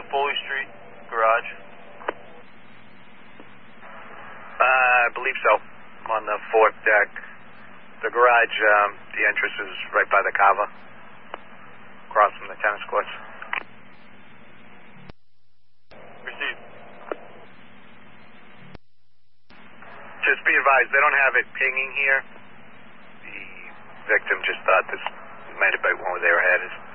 Foley Street garage? I believe so. I'm on the fourth deck. The garage, the entrance is right by the cava, across from the tennis courts. Received. Just be advised, they don't have it pinging here. The victim just thought this might have been where their head is.